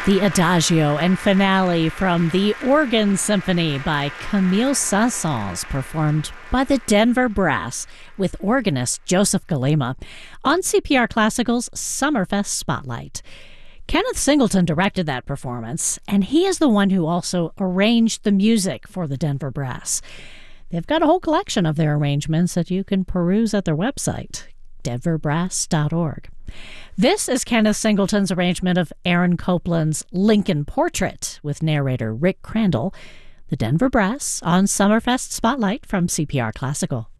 The Adagio and Finale from the Organ Symphony by Camille Saint-Saëns, performed by the Denver Brass with organist Joseph Galima on CPR Classical's Summerfest Spotlight. Kenneth Singleton directed that performance, and he is the one who also arranged the music for the Denver Brass. They've got a whole collection of their arrangements that you can peruse at their website, denverbrass.org. This is Kenneth Singleton's arrangement of Aaron Copland's Lincoln Portrait with narrator Rick Crandall, the Denver Brass on Summerfest Spotlight from CPR Classical.